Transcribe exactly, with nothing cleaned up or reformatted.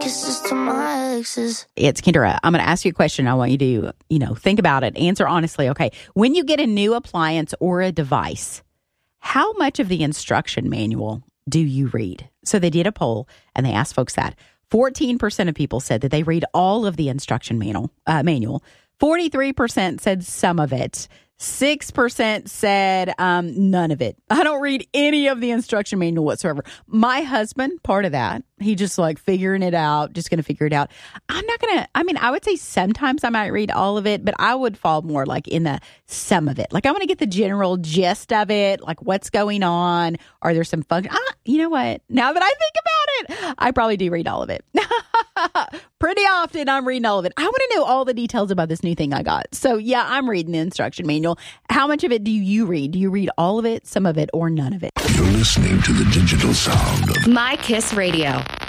kisses to my exes. It's Kendra. I'm going to ask you a question. I want you to, you know, think about it. Answer honestly. Okay. When you get a new appliance or a device, how much of the instruction manual do you read? So they did a poll and they asked folks that. fourteen percent of people said that they read all of the instruction manual. Uh, manual. forty-three percent said some of it. six percent said um, none of it. I don't read any of the instruction manual whatsoever. My husband, part of that, he just like figuring it out, just going to figure it out. I'm not going to, I mean, I would say sometimes I might read all of it, but I would fall more like in the some of it. Like I want to get the general gist of it, like what's going on. Are there some function? Ah, you know what? Now that I think about it, I probably do read all of it. Pretty often I'm reading all of it. I want to know all the details about this new thing I got. So yeah, I'm reading the instruction manual. How much of it do you read? Do you read all of it, some of it, or none of it? You're listening to the digital sound of My Kiss Radio.